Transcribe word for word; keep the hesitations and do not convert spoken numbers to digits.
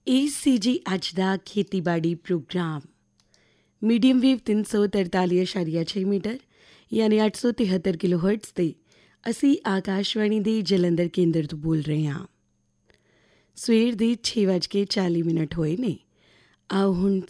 ਇਹ ਸੀ ਜੀ ਅੱਜ ਦਾ ਖੇਤੀਬਾੜੀ ਪ੍ਰੋਗਰਾਮ ਮੀਡੀਅਮ ਵੇਵ ਤਿੰਨ ਸੌ ਤਰਤਾਲੀ ਇਸ਼ਾਰੀਆ ਛੇ ਮੀਟਰ ਯਾਨੀ ਅੱਠ ਸੌ ਤਿਹੱਤਰ ਕਿਲੋ ਹਰਟਜ਼ 'ਤੇ ਅਸੀਂ ਆਕਾਸ਼ਵਾਣੀ ਦੇ ਜਲੰਧਰ ਕੇਂਦਰ ਤੋਂ ਬੋਲ ਰਹੇ ਹਾਂ। ਸਵੇਰ ਦੇ ਛੇ ਵੱਜ ਕੇ ਚਾਲੀ ਮਿੰਟ ਹੋਏ ਨੇ। ਆਓ ਹੁਣ